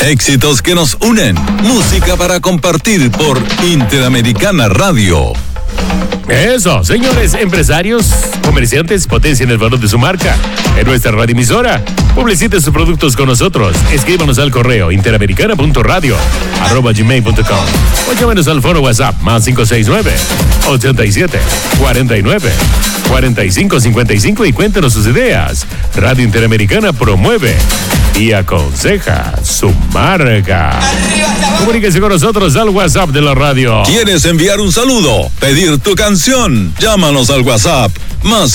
Éxitos que nos unen. Música para compartir por Interamericana Radio. Eso, señores empresarios, comerciantes, potencien el valor de su marca en nuestra radioemisora. Publicite sus productos con nosotros. Escríbanos al correo interamericana.radio@gmail.com o llámenos al foro WhatsApp más 569-87-49-4555 y cuéntenos sus ideas. Radio Interamericana promueve y aconseja su marca. Comuníquese con nosotros al WhatsApp de la radio. ¿Quieres enviar un saludo? ¿Pedir tu canción? Llámanos al WhatsApp más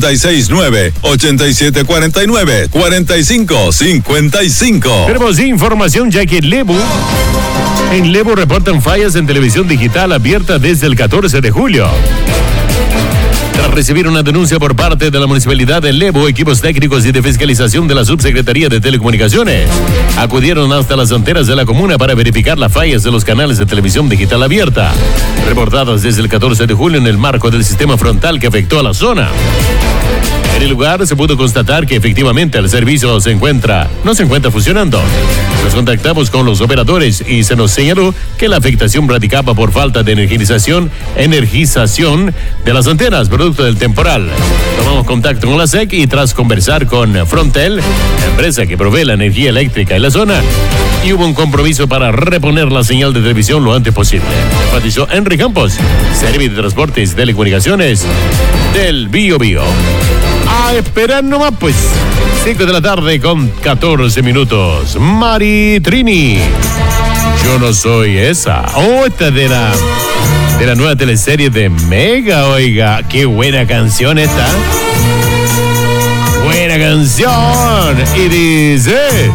569-8749-4555. Tenemos información ya que en Lebu reportan fallas en televisión digital abierta desde el 14 de julio. Tras recibir una denuncia por parte de la Municipalidad de Lebu, equipos técnicos y de fiscalización de la Subsecretaría de Telecomunicaciones acudieron hasta las antenas de la comuna para verificar las fallas de los canales de televisión digital abierta, reportadas desde el 14 de julio en el marco del sistema frontal que afectó a la zona. En el lugar se pudo constatar que efectivamente el servicio no se encuentra funcionando. Nos contactamos con los operadores y se nos señaló que la afectación radicaba por falta de energización de las antenas, producto del temporal. Tomamos contacto con la SEC y tras conversar con Frontel, la empresa que provee la energía eléctrica en la zona, y hubo un compromiso para reponer la señal de televisión lo antes posible. Enfatizó Henry Campos, Servicio de Transportes y Telecomunicaciones del Biobío. A esperar nomás, pues. 5 de la tarde con 14 minutos. Mari Trini. Yo no soy esa. Esta de la nueva teleserie de Mega, oiga. Qué buena canción esta. Buena canción. Y dice...